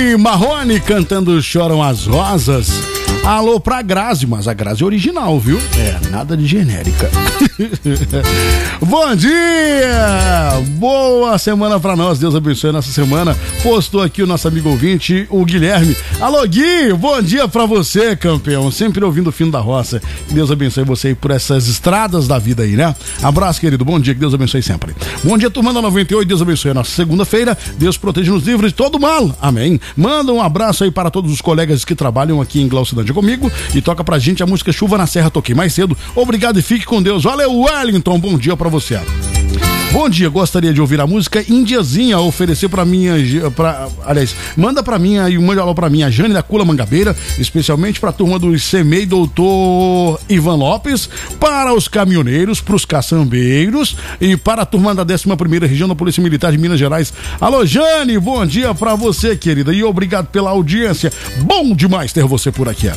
E Marrone cantando Choram as Rosas. Alô pra Grazi, mas a Grazi é original, viu? Nada de genérica. Bom dia! Boa semana pra nós, Deus abençoe nossa semana. Postou aqui o nosso amigo ouvinte, o Guilherme. Alô, Gui, bom dia pra você, campeão. Sempre ouvindo o fim da roça. Deus abençoe você aí por essas estradas da vida aí, né? Abraço, querido, bom dia, que Deus abençoe sempre. Bom dia, turma da 98, Deus abençoe a nossa segunda-feira. Deus proteja-nos livres de todo mal, amém. Manda um abraço aí para todos os colegas que trabalham aqui em Glaucidândia comigo e toca pra gente a música Chuva na Serra, toquei mais cedo. Obrigado e fique com Deus. Valeu, Wellington, bom dia pra você. Bom dia, gostaria de ouvir a música Indiazinha, oferecer pra minha, aliás, manda pra mim e manda alô pra mim, a Jane da Cula Mangabeira, especialmente pra turma do ICMEI Doutor Ivan Lopes, para os caminhoneiros, pros caçambeiros e para a turma da 11ª Região da Polícia Militar de Minas Gerais. Alô, Jane, bom dia pra você, querida, e obrigado pela audiência. Bom demais ter você por aqui.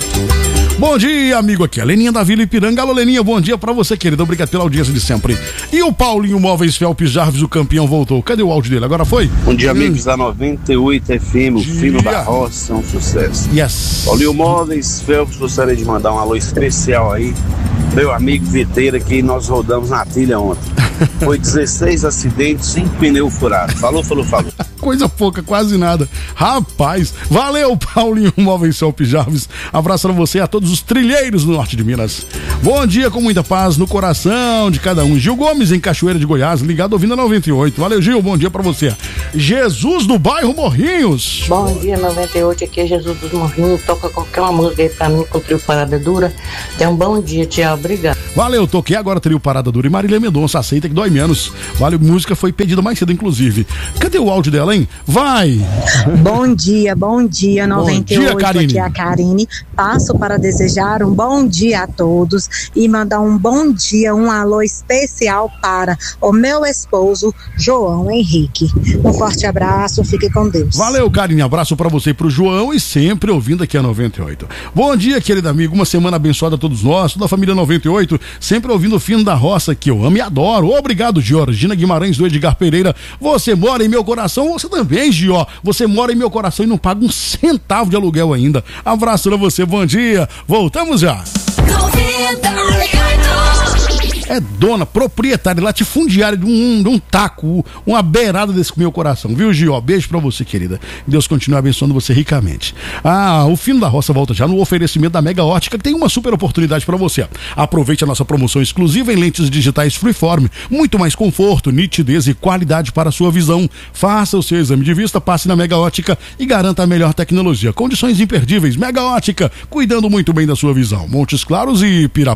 Bom dia, amigo, aqui a Leninha da Vila Ipiranga. Alô, Leninha, bom dia pra você, querida, obrigado pela audiência de sempre. E o Paulinho Móveis Felps Jarvis, o campeão, voltou. Cadê o áudio dele? Agora foi? Bom dia, amigos da 98 FM, o Filho da Roça, é um sucesso. Yes. Paulinho Móveis Felps, gostaria de mandar um alô especial aí, meu amigo Viteira, que nós rodamos na trilha ontem. Foi 16 acidentes, 5 pneus furados. Falou. Coisa pouca, quase nada. Rapaz, valeu, Paulinho Móveis Felps Jarvis. Abraço pra você e a todos os trilheiros do norte de Minas. Bom dia, com muita paz no coração de cada um. Gil Gomes, em Cachoeira de Goiás, ligado ouvindo a 98. Valeu, Gil, bom dia pra você. Jesus do bairro Morrinhos. Bom dia, 98, aqui é Jesus dos Morrinhos. Toca qualquer uma música aí pra mim com o trio Parada Dura. Tenha um bom dia, tchau, obrigado. Valeu, toquei agora trio Parada Dura e Marília Mendonça, aceita que dói menos. Valeu, música foi pedida mais cedo, inclusive. Cadê o áudio dela, hein? Vai! Bom dia, 98, bom dia, Karine. Aqui é a Karine. Passo para desejar um bom dia a todos e mandar um bom dia, um alô especial para o meu esposo, João Henrique. Um forte abraço, fique com Deus. Valeu, Karine, abraço para você e pro João e sempre ouvindo aqui a 98. Bom dia, querido amigo, uma semana abençoada a todos nós, toda a família 98, sempre ouvindo o fim da roça que eu amo e adoro. Obrigado, Georgina Guimarães do Edgar Pereira. Você mora em meu coração, você também, Gio. Você mora em meu coração e não paga um centavo de aluguel ainda. Abraço pra você, bom dia. Voltamos já. 98. É dona, proprietária, latifundiária de um taco, uma beirada desse meu coração, viu, Gio? Beijo pra você, querida. Deus continue abençoando você ricamente. O Fino da Roça volta já no oferecimento da Mega Ótica, que tem uma super oportunidade pra você. Aproveite a nossa promoção exclusiva em lentes digitais Freeform. Muito mais conforto, nitidez e qualidade para a sua visão. Faça o seu exame de vista, passe na Mega Ótica e garanta a melhor tecnologia. Condições imperdíveis. Mega Ótica, cuidando muito bem da sua visão. Montes Claros e Pirapora.